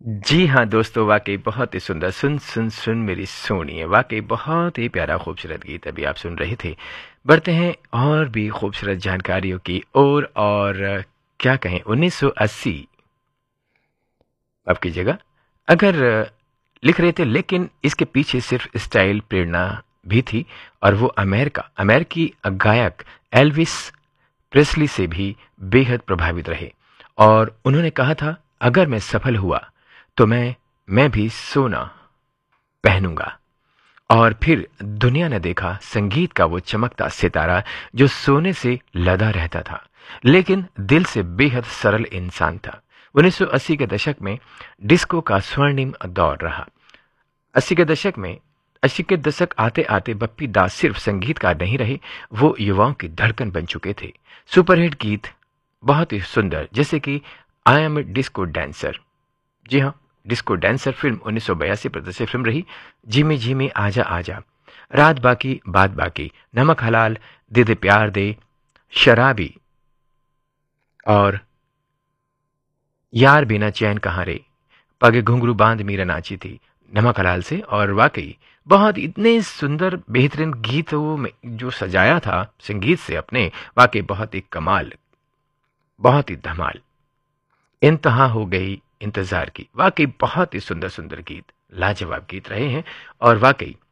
जी हाँ दोस्तों, वाकई बहुत ही सुंदर। सुन सुन सुन मेरी सोनिए, वाकई बहुत ही प्यारा खूबसूरत गीत अभी आप सुन रहे थे। बढ़ते हैं और भी खूबसूरत जानकारियों की ओर। और क्या कहें, 1980 आपकी जगह अगर लिख रहे थे, लेकिन इसके पीछे सिर्फ स्टाइल प्रेरणा भी थी। और वो अमेरिकी गायक एल्विस प्रेस्ली से भी बेहद प्रभावित रहे। और उन्होंने कहा था, अगर मैं सफल हुआ तो मैं भी सोना पहनूंगा। और फिर दुनिया ने देखा संगीत का वो चमकता सितारा जो सोने से लदा रहता था, लेकिन दिल से बेहद सरल इंसान था। 1980 के दशक में डिस्को का स्वर्णिम दौर रहा। 80 के दशक में 80 के दशक आते आते बप्पी दास सिर्फ संगीतकार नहीं रहे, वो युवाओं की धड़कन बन चुके थे। सुपरहिट गीत बहुत ही सुंदर, जैसे कि I M A disco dancer. जी हाँ, डिस्को डांसर फिल्म 1982 प्रदर्शित फिल्म रही। झिमी झिमी आजा आजा, रात बाकी बात बाकी, नमक हलाल, दे दे प्यार दे, शराबी, और यार बिना चैन कहाँ रे, पगे घुंघरू बांध मीरा नाची थी, नमक हलाल से। और वाकई बहुत इतने सुंदर बेहतरीन गीतों में जो सजाया था संगीत से अपने, वाकई बहुत ही कमाल, बहुत ही धमाल। इंतहा हो गई इंतजार की, वाकई बहुत ही सुंदर सुंदर गीत, लाजवाब गीत रहे हैं। और वाकई